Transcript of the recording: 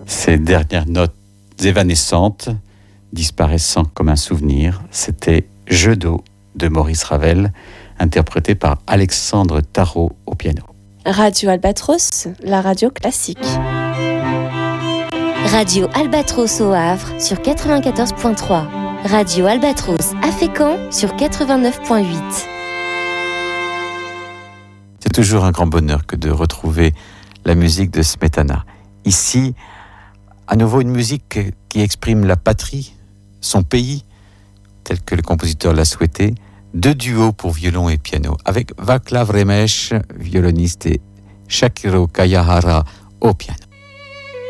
Ces dernières notes évanescentes, disparaissant comme un souvenir, c'était Jeu d'eau de Maurice Ravel, interprété par Alexandre Tarot au piano. Radio Albatros, la radio classique. Radio Albatros au Havre sur 94.3. Radio Albatros à Fécamp sur 89.8. C'est toujours un grand bonheur que de retrouver la musique de Smetana. Ici, à nouveau une musique qui exprime la patrie, son pays, tel que le compositeur l'a souhaité. 2 duos pour violon et piano, avec Václav Remeš, violoniste, et Shakiro Kayahara au piano.